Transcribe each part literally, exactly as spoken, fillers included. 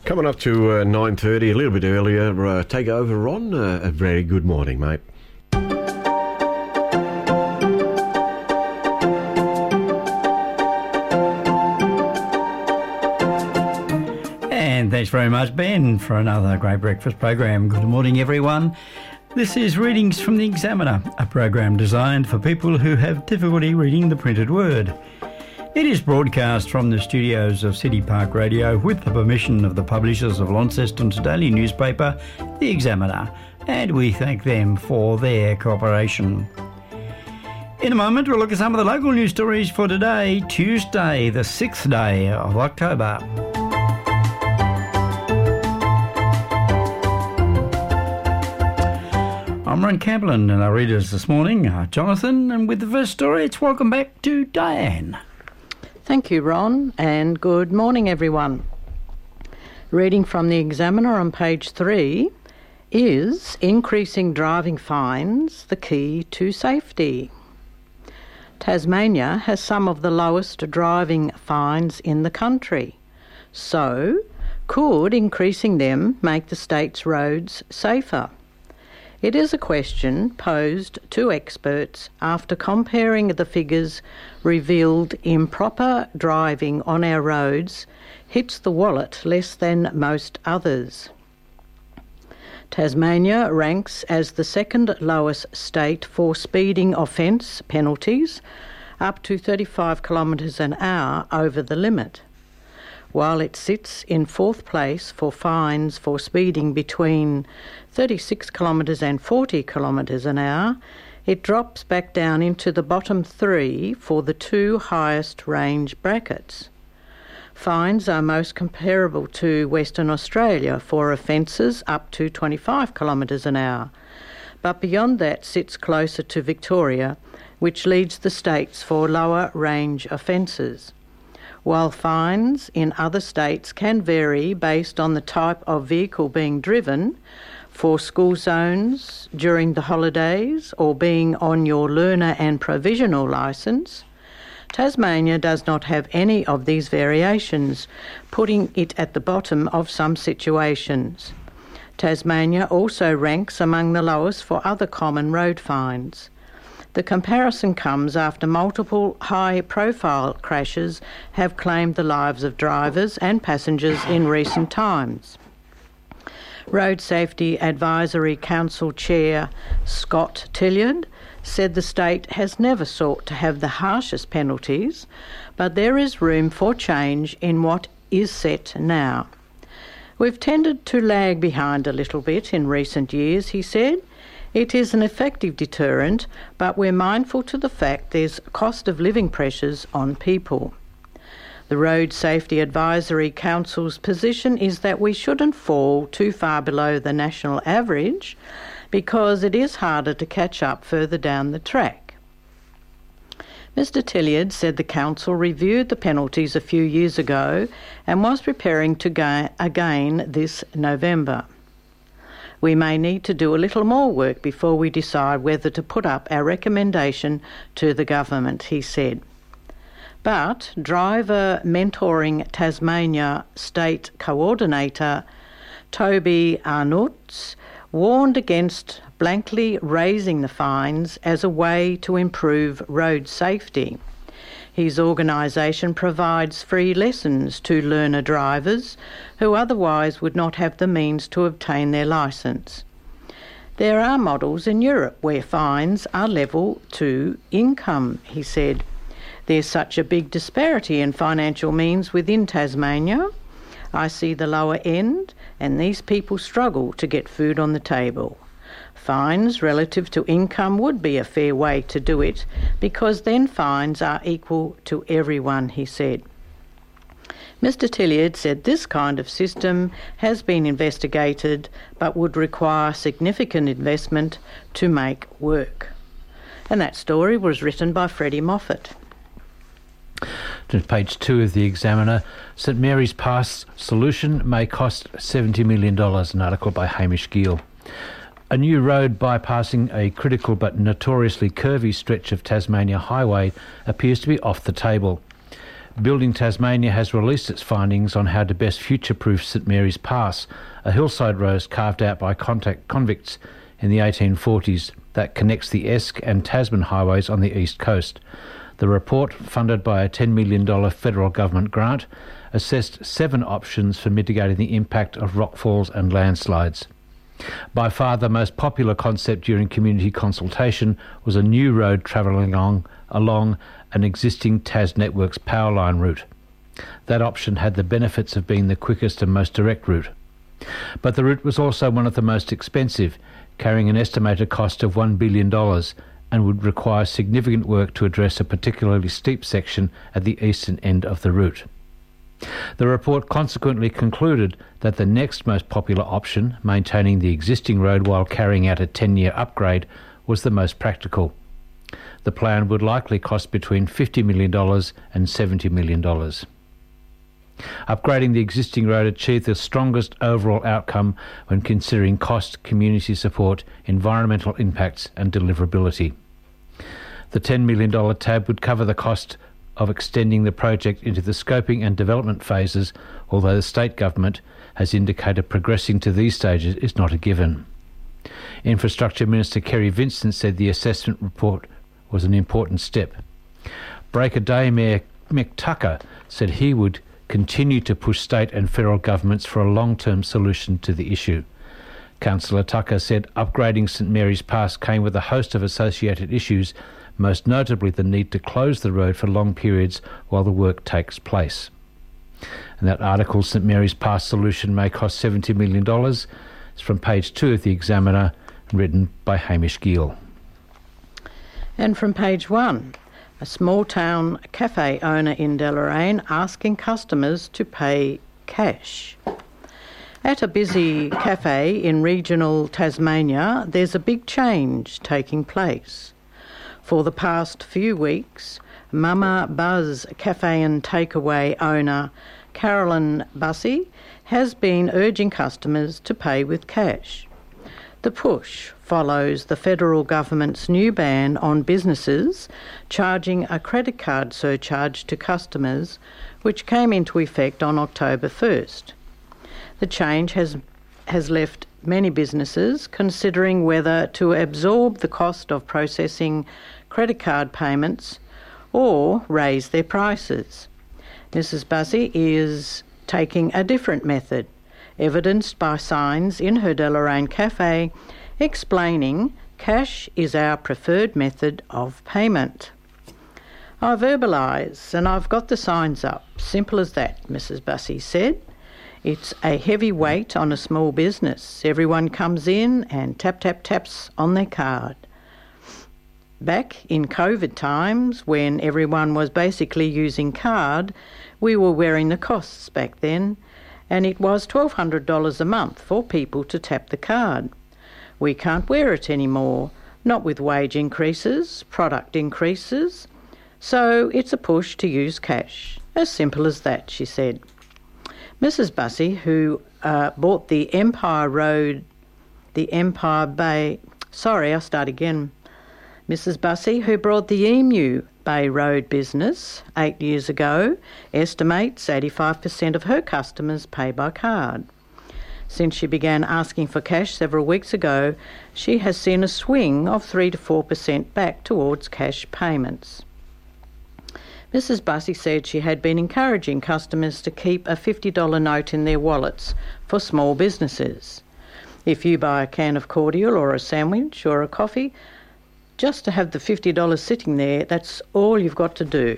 Coming up to uh, nine thirty, a little bit earlier, uh, take over, Ron. Uh, a very good morning, mate. And thanks very much, Ben, for another great breakfast program. Good morning, everyone. This is Readings from the Examiner, a program designed for people who have difficulty reading the printed word. It is broadcast from the studios of City Park Radio with the permission of the publishers of Launceston's daily newspaper, The Examiner, and we thank them for their cooperation. In a moment, we'll look at some of the local news stories for today, Tuesday, the sixth day of October. I'm Ron Camplin, and our readers this morning are Jonathan, and with the first story, it's welcome back to Diane. Thank you, Ron, and good morning, everyone. Reading from the Examiner on page three, is increasing driving fines the key to safety? Tasmania has some of the lowest driving fines in the country. So, could increasing them make the state's roads safer? It is a question posed to experts after comparing the figures revealed improper driving on our roads hits the wallet less than most others. Tasmania ranks as the second lowest state for speeding offence penalties, up to thirty-five kilometres an hour over the limit, while it sits in fourth place for fines for speeding between thirty-six kilometres and forty kilometres an hour. It drops back down into the bottom three for the two highest range brackets. Fines are most comparable to Western Australia for offences up to twenty-five kilometres an hour, but beyond that sits closer to Victoria, which leads the states for lower range offences. While fines in other states can vary based on the type of vehicle being driven, for school zones, during the holidays, or being on your learner and provisional licence, Tasmania does not have any of these variations, putting it at the bottom of some situations. Tasmania also ranks among the lowest for other common road fines. The comparison comes after multiple high-profile crashes have claimed the lives of drivers and passengers in recent times. Road Safety Advisory Council Chair Scott Tilliard said the state has never sought to have the harshest penalties, but there is room for change in what is set now. We've tended to lag behind a little bit in recent years, he said. It is an effective deterrent, but we're mindful to the fact there's cost of living pressures on people. The Road Safety Advisory Council's position is that we shouldn't fall too far below the national average because it is harder to catch up further down the track. Mister Tilliard said the council reviewed the penalties a few years ago and was preparing to go again this November. We may need to do a little more work before we decide whether to put up our recommendation to the government, he said. But Driver Mentoring Tasmania State Coordinator Toby Arnouts warned against blankly raising the fines as a way to improve road safety. His organisation provides free lessons to learner drivers who otherwise would not have the means to obtain their licence. There are models in Europe where fines are level to income, he said. There's such a big disparity in financial means within Tasmania. I see the lower end, and these people struggle to get food on the table. Fines relative to income would be a fair way to do it, because then fines are equal to everyone, he said. Mister Tilliard said this kind of system has been investigated, but would require significant investment to make work. And that story was written by Freddie Moffat. To page two of the Examiner, St Mary's Pass solution may cost seventy million dollars, an article by Hamish Gill. A new road bypassing a critical but notoriously curvy stretch of Tasmania Highway appears to be off the table. Building Tasmania has released its findings on how to best future-proof St Mary's Pass, a hillside road carved out by contact convicts in the eighteen forties that connects the Esk and Tasman highways on the east coast. The report, funded by a ten million dollars federal government grant, assessed seven options for mitigating the impact of rockfalls and landslides. By far the most popular concept during community consultation was a new road travelling along, along an existing Tas Networks power line route. That option had the benefits of being the quickest and most direct route. But the route was also one of the most expensive, carrying an estimated cost of one billion dollars, and would require significant work to address a particularly steep section at the eastern end of the route. The report consequently concluded that the next most popular option, maintaining the existing road while carrying out a ten-year upgrade, was the most practical. The plan would likely cost between fifty million dollars and seventy million dollars. Upgrading the existing road achieved the strongest overall outcome when considering cost, community support, environmental impacts and deliverability. The ten million dollars tab would cover the cost of extending the project into the scoping and development phases, although the state government has indicated progressing to these stages is not a given. Infrastructure Minister Kerry Vincent said the assessment report was an important step. Break a Day Mayor Mick Tucker said he would continue to push state and federal governments for a long-term solution to the issue. Councillor Tucker said upgrading St Mary's Pass came with a host of associated issues, most notably the need to close the road for long periods while the work takes place. And that article, St Mary's Pass Solution May Cost seventy million dollars, is from page two of the Examiner, written by Hamish Gill. And from page one, a small town cafe owner in Deloraine asking customers to pay cash. At a busy cafe in regional Tasmania, there's a big change taking place. For the past few weeks, Mama Buzz cafe and takeaway owner Carolyn Bussey has been urging customers to pay with cash. The push follows the federal government's new ban on businesses charging a credit card surcharge to customers, which came into effect on October first. The change has, has left many businesses considering whether to absorb the cost of processing credit card payments or raise their prices. Missus Bussey is taking a different method, evidenced by signs in her Deloraine cafe explaining cash is our preferred method of payment. I verbalise and I've got the signs up. Simple as that, Missus Bussey said. It's a heavy weight on a small business. Everyone comes in and tap, tap, taps on their card. Back in COVID times, when everyone was basically using card, we were wearing the costs back then, and it was twelve hundred dollars a month for people to tap the card. We can't wear it anymore, not with wage increases, product increases, so it's a push to use cash. As simple as that, she said. Missus Bussey, who uh, bought the Empire Road, the Empire Bay, sorry, I'll start again. Missus Bussey, who brought the Emu Bay Road business eight years ago, estimates eighty-five percent of her customers pay by card. Since she began asking for cash several weeks ago, she has seen a swing of three to four percent back towards cash payments. Missus Bussey said she had been encouraging customers to keep a fifty dollars note in their wallets for small businesses. If you buy a can of cordial or a sandwich or a coffee, just to have the fifty dollars sitting there, that's all you've got to do.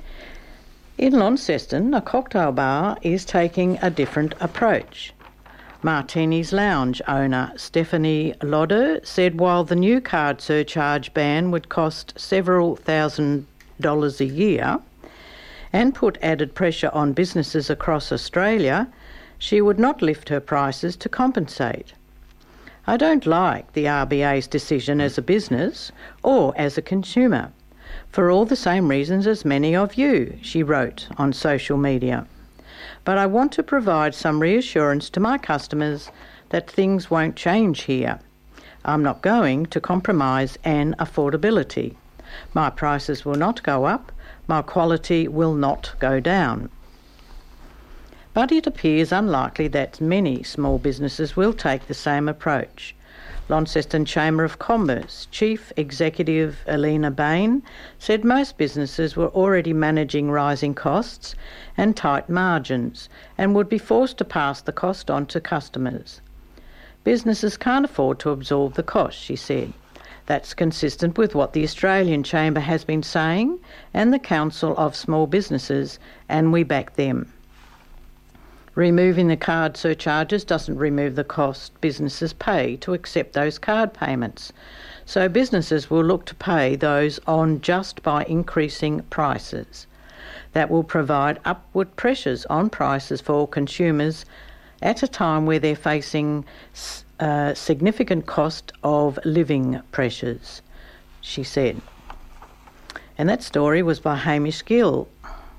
In Launceston, a cocktail bar is taking a different approach. Martini's Lounge owner Stephanie Lodder said while the new card surcharge ban would cost several thousand dollars a year and put added pressure on businesses across Australia, she would not lift her prices to compensate. I don't like the R B A's decision as a business or as a consumer, for all the same reasons as many of you, she wrote on social media. But I want to provide some reassurance to my customers that things won't change here. I'm not going to compromise an affordability. My prices will not go up. My quality will not go down. But it appears unlikely that many small businesses will take the same approach. Launceston Chamber of Commerce Chief Executive Elena Bain said most businesses were already managing rising costs and tight margins and would be forced to pass the cost on to customers. Businesses can't afford to absorb the cost, she said. That's consistent with what the Australian Chamber has been saying and the Council of Small Businesses, and we back them. Removing the card surcharges doesn't remove the cost businesses pay to accept those card payments, so businesses will look to pay those on just by increasing prices. That will provide upward pressures on prices for consumers at a time where they're facing uh, significant cost of living pressures, she said. And that story was by Hamish Gill.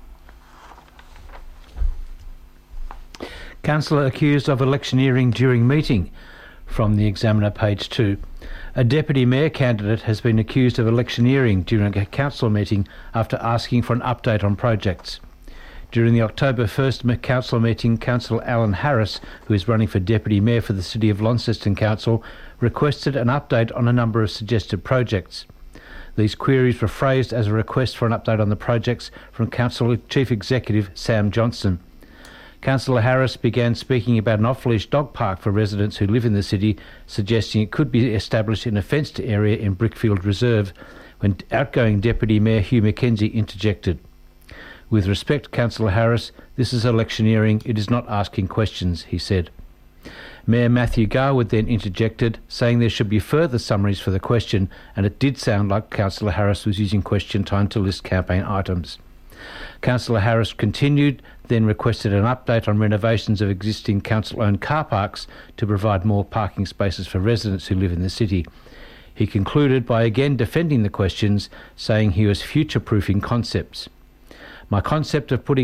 Councillor accused of electioneering during meeting, from the Examiner, page two. A deputy mayor candidate has been accused of electioneering during a council meeting after asking for an update on projects. During the October first council meeting, Councillor Alan Harris, who is running for deputy mayor for the City of Launceston Council, requested an update on a number of suggested projects. These queries were phrased as a request for an update on the projects from Council Chief Executive Sam Johnson. Councillor Harris began speaking about an off-leash dog park for residents who live in the city, suggesting it could be established in a fenced area in Brickfield Reserve, when outgoing Deputy Mayor Hugh McKenzie interjected. With respect, Councillor Harris, this is electioneering, it is not asking questions, he said. Mayor Matthew Garwood then interjected, saying there should be further summaries for the question, and it did sound like Councillor Harris was using question time to list campaign items. Councillor Harris continued, then requested an update on renovations of existing council-owned car parks to provide more parking spaces for residents who live in the city. He concluded by again defending the questions, saying he was future-proofing concepts. My concept of putting